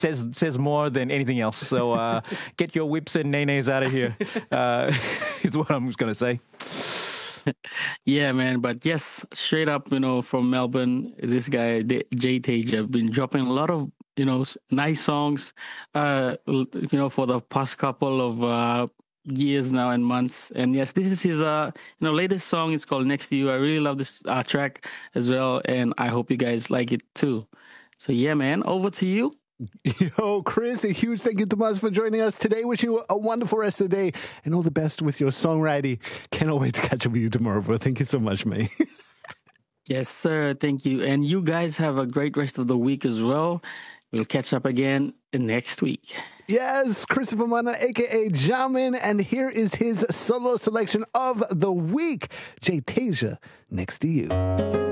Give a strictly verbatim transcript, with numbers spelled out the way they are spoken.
says says more than anything else. So uh, get your whips and nays out of here, uh, is what I'm just going to say. Yeah, man. But yes, straight up, you know, from Melbourne, this guy, Jay Tage, have been dropping a lot of, you know, nice songs, uh, you know, for the past couple of uh, years now and months. And yes, this is his, uh, you know, latest song. It's called Next to You. I really love this uh, track as well. And I hope you guys like it too. So yeah, man, over to you. Yo, Chris, a huge thank you to us for joining us today. Wishing you a wonderful rest of the day and all the best with your songwriting. Cannot wait to catch up with you tomorrow, bro. Thank you so much, mate. Yes, sir. Thank you. And you guys have a great rest of the week as well. We'll catch up again next week. Yes, Christopher Mana, a k a. Jamin, and here is his solo selection of the week, Jay Tage, Next to You.